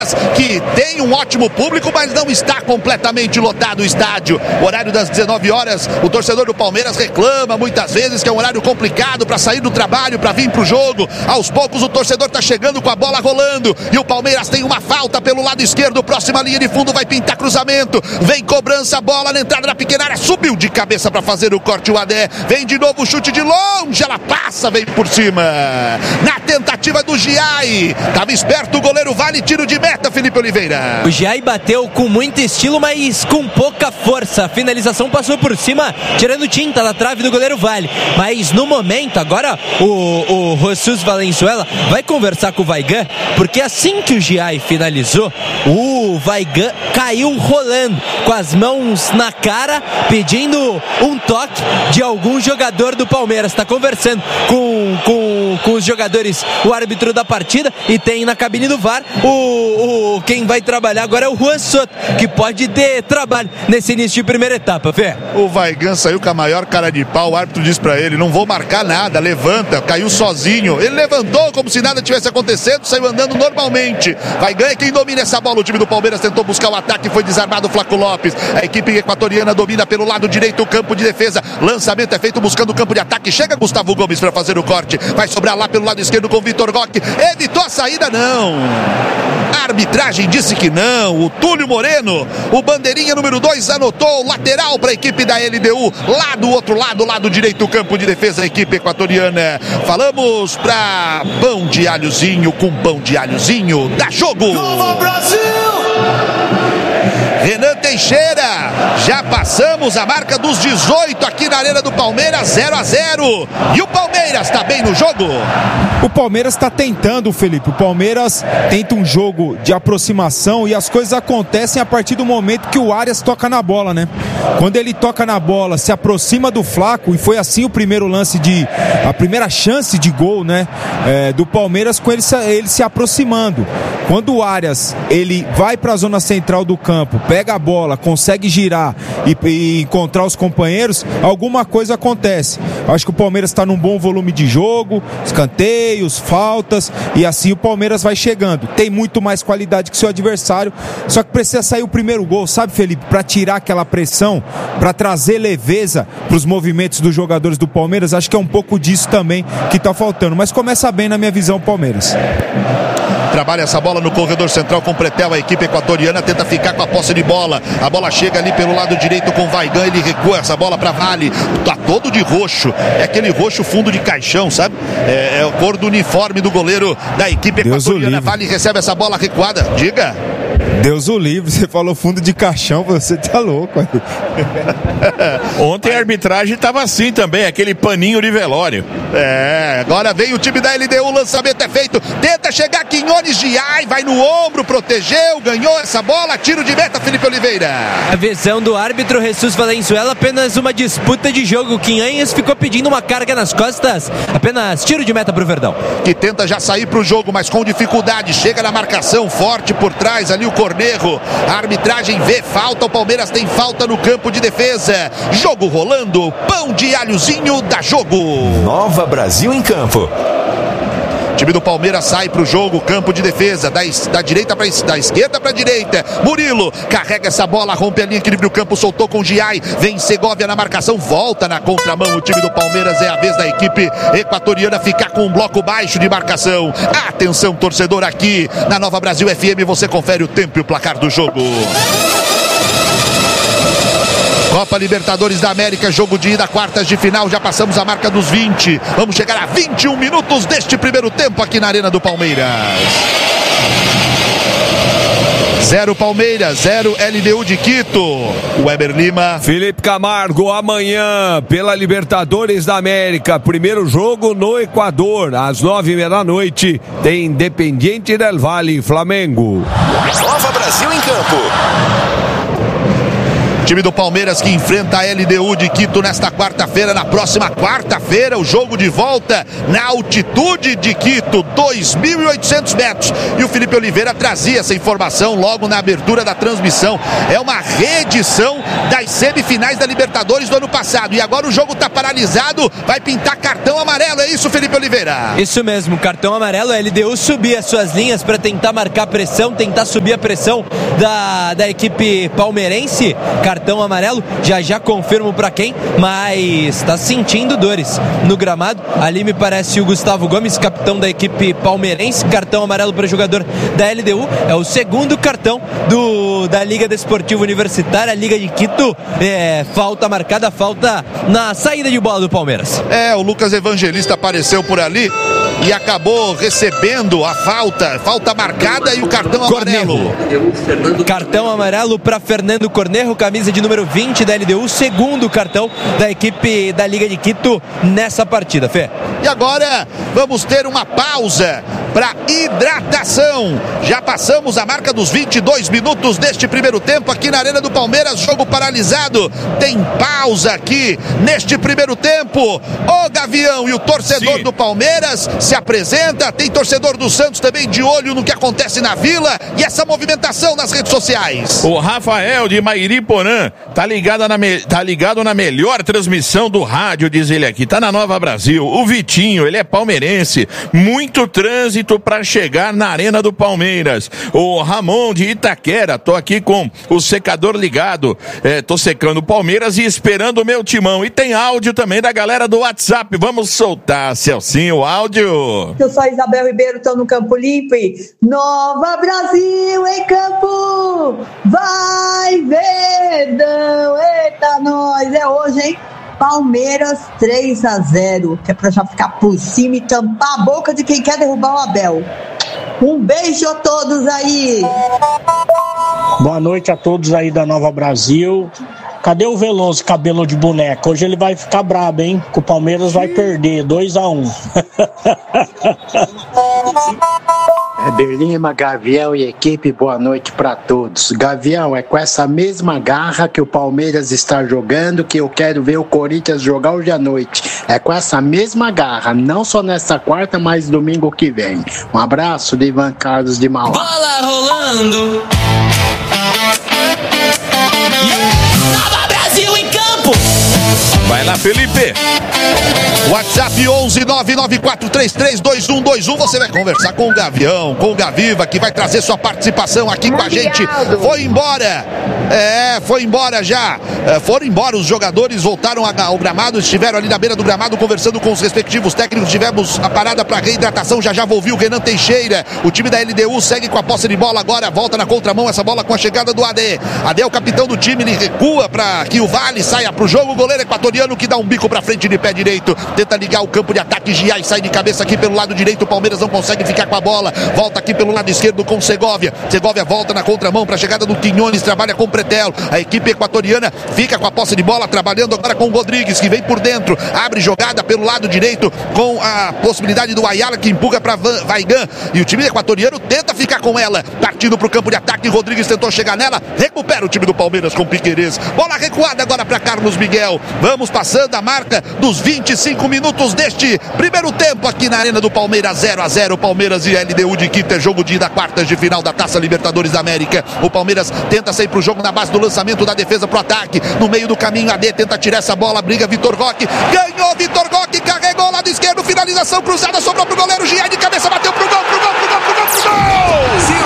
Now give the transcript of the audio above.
que tem um ótimo público, mas não está completamente lotado o estádio. O horário das 19 horas, o torcedor do Palmeiras reclama muitas vezes que é um horário complicado para sair do trabalho, para vir pro jogo. Aos poucos o torcedor tá chegando com a bola rolando e o Palmeiras tem uma falta pelo lado esquerdo, próxima linha de fundo, vai pintar cruzamento, vem cobrança, bola na entrada da pequena área, subiu de cabeça para fazer o corte o Adé, vem de novo o chute de longe, ela passa, vem por cima, na tentativa do Giai, tava esperto o goleiro Vale, tiro de meta, Felipe Oliveira. O Giai bateu com muito estilo, mas com pouca força. A finalização passou por cima, tirando tinta da trave do goleiro Vale. Mas no momento, agora o Jesus Valenzuela vai conversar com o Weigand, porque assim que o Giai finalizou, o Weigand caiu rolando, com as mãos na cara, pedindo um toque de algum jogador do Palmeiras. Está conversando com os jogadores, o árbitro da partida, e tem na cabine do VAR quem vai trabalhar agora é o Juan Soto, que pode ter trabalho nesse início de primeira etapa, Fê. O Weigand saiu com a maior cara de pau, o árbitro disse pra ele, não vou marcar nada, levanta, caiu sozinho, ele levantou como se nada tivesse acontecendo, saiu andando normalmente. Weigand é quem domina essa bola, o time do Palmeiras tentou buscar o ataque, foi desarmado o Flaco Lopes, a equipe equatoriana domina pelo lado direito o campo de defesa, lançamento é feito buscando o campo de ataque, chega Gustavo Gomes pra fazer o corte, vai sobrar lá pelo lado esquerdo com o Vitor Roque, evitou a saída, não. A arbitragem disse que não. O Túlio Moreno, o bandeirinha número 2, anotou lateral para a equipe da LDU, lá do outro lado, lado direito do campo de defesa, a equipe equatoriana. Falamos para pão de alhozinho com pão de alhozinho. Dá jogo! Nova Brasil! Renan Teixeira, já passamos a marca dos 18 aqui na Arena do Palmeiras, 0-0. E o Palmeiras está bem no jogo? O Palmeiras está tentando, Felipe. O Palmeiras tenta um jogo de aproximação e as coisas acontecem a partir do momento que o Arias toca na bola, né? Quando ele toca na bola, se aproxima do Flaco, e foi assim o primeiro lance a primeira chance de gol, né? Do Palmeiras, com ele se aproximando. Quando o Arias, ele vai para a zona central do campo, pega a bola, consegue girar e encontrar os companheiros, alguma coisa acontece. Acho que o Palmeiras está num bom volume de jogo, escanteios, faltas, e assim o Palmeiras vai chegando. Tem muito mais qualidade que seu adversário, só que precisa sair o primeiro gol, sabe, Felipe? Para tirar aquela pressão, para trazer leveza para os movimentos dos jogadores do Palmeiras. Acho que é um pouco disso também que está faltando, mas começa bem na minha visão o Palmeiras. Trabalha essa bola no corredor central com o Pretel, a equipe equatoriana tenta ficar com a posse de bola, a bola chega ali pelo lado direito com o Weigand, ele recua essa bola para Vale, tá todo de roxo, é aquele roxo fundo de caixão, sabe? É a cor do uniforme do goleiro da equipe equatoriana. Vale recebe essa bola recuada, diga. Deus o livre, você falou fundo de caixão, você tá louco aí. Ontem a arbitragem tava assim também, aquele paninho de velório. Agora vem o time da LDU, o lançamento é feito, tenta chegar Quinones Giai, vai no ombro, protegeu, ganhou essa bola, tiro de meta, Felipe Oliveira. A visão do árbitro Jesus Valenzuela, apenas uma disputa de jogo. Quinhanhas ficou pedindo uma carga nas costas, apenas tiro de meta pro Verdão. Que tenta já sair pro jogo, mas com dificuldade, chega na marcação, forte por trás ali o Cornejo, a arbitragem vê falta, o Palmeiras tem falta no campo de defesa, jogo rolando, pão de alhozinho, dá jogo. Nova Brasil em campo. O time do Palmeiras sai pro jogo, campo de defesa, da direita da esquerda pra direita. Murilo carrega essa bola, rompe a linha, equilíbrio o campo, soltou com o Giai, vem Segovia na marcação, volta na contramão. O time do Palmeiras, é a vez da equipe equatoriana ficar com um bloco baixo de marcação. Atenção, torcedor, aqui na Nova Brasil FM, você confere o tempo e o placar do jogo. Copa Libertadores da América, jogo de ida, quartas de final, já passamos a marca dos 20. Vamos chegar a 21 minutos deste primeiro tempo aqui na Arena do Palmeiras. 0 Palmeiras, 0 LDU de Quito. Weber Lima. Felipe Camargo, amanhã pela Libertadores da América, primeiro jogo no Equador, às 9h30 da noite, tem Independiente del Valle, Flamengo. Nova Brasil em campo. Time do Palmeiras que enfrenta a LDU de Quito nesta quarta-feira. Na próxima quarta-feira, o jogo de volta na altitude de Quito, 2.800 metros. E o Felipe Oliveira trazia essa informação logo na abertura da transmissão. É uma reedição das semifinais da Libertadores do ano passado. E agora o jogo está paralisado, vai pintar cartão amarelo. É isso, Felipe Oliveira? Isso mesmo, cartão amarelo. A LDU subir as suas linhas para tentar marcar pressão, tentar subir a pressão da equipe palmeirense. Cartão amarelo, já confirmo para quem, mas está sentindo dores no gramado. Ali me parece o Gustavo Gomes, capitão da equipe palmeirense. Cartão amarelo para o jogador da LDU. É o segundo cartão da Liga Desportiva Universitária, a Liga de Quito. Falta marcada, falta na saída de bola do Palmeiras. O Lucas Evangelista apareceu por ali e acabou recebendo a falta marcada e o cartão amarelo. Cartão amarelo para Fernando Cornejo, camisa de número 20 da LDU, segundo cartão da equipe da Liga de Quito nessa partida, Fê. E agora vamos ter uma pausa para hidratação. Já passamos a marca dos 22 minutos deste primeiro tempo aqui na Arena do Palmeiras, jogo paralisado. Tem pausa aqui neste primeiro tempo. O Gavião e o torcedor do Palmeiras se apresenta. Tem torcedor do Santos também de olho no que acontece na Vila e essa movimentação nas redes sociais. O Rafael de Mairiporã tá ligado na melhor transmissão do rádio, diz ele aqui. Tá na Nova Brasil. O Vitinho, ele é palmeirense. Muito trânsito para chegar na Arena do Palmeiras. O Ramon de Itaquera, tô aqui com o secador ligado. Tô secando o Palmeiras e esperando o meu timão. E tem áudio também da galera do WhatsApp. Vamos soltar, Celcinho, o áudio. Eu sou a Isabel Ribeiro, estou no Campo Limpo e Nova Brasil em campo, vai Verdão, eita nós, é hoje, hein? Palmeiras 3-0, que é pra já ficar por cima e tampar a boca de quem quer derrubar o Abel. Um beijo a todos aí. Boa noite a todos aí da Nova Brasil. Cadê o Veloso, cabelo de boneca? Hoje ele vai ficar brabo, hein? Que o Palmeiras vai perder, 2-1. Berlima, Gavião e equipe, boa noite para todos. Gavião, é com essa mesma garra que o Palmeiras está jogando que eu quero ver o Corinthians jogar hoje à noite. É com essa mesma garra, não só nesta quarta, mas domingo que vem. Um abraço de Ivan Carlos de Mauá. Bola rolando. Nova Brasil em campo. Vai lá, Felipe. WhatsApp 11-994332121. Você vai conversar com o Gavião, com o Gaviva, que vai trazer sua participação aqui com a gente. Foi embora. Foi embora já. Foram embora os jogadores, voltaram ao gramado, estiveram ali na beira do gramado conversando com os respectivos técnicos. Tivemos a parada para reidratação. Já vou ouvir o Renan Teixeira. O time da LDU segue com a posse de bola agora. Volta na contramão essa bola com a chegada do AD. AD é o capitão do time, ele recua para que o Vale saia pro jogo. O goleiro equatoriano que dá um bico para frente de pé direito. Tenta ligar o campo de ataque, Giai sai de cabeça aqui pelo lado direito, o Palmeiras não consegue ficar com a bola, volta aqui pelo lado esquerdo com Segovia volta na contramão para a chegada do Quinones, trabalha com Pretel, a equipe equatoriana fica com a posse de bola, trabalhando agora com o Rodrigues, que vem por dentro, abre jogada pelo lado direito, com a possibilidade do Ayala, que empurra para Vaigan, e o time equatoriano tenta ficar com ela, partindo para o campo de ataque, Rodrigues tentou chegar nela, recupera o time do Palmeiras com Piquerez, bola recuada agora para Carlos Miguel, vamos passando a marca dos 25 minutos deste primeiro tempo aqui na Arena do Palmeiras, 0-0, Palmeiras e LDU de Quito, é jogo de ida quartas de final da Taça Libertadores da América. O Palmeiras tenta sair pro jogo na base do lançamento da defesa pro ataque, no meio do caminho AD tenta tirar essa bola, briga Vitor Roque, ganhou Vitor Roque, carregou lado esquerdo, finalização cruzada, sobrou pro goleiro, Giai de cabeça, bateu pro gol, pro gol, pro gol, pro gol, pro gol!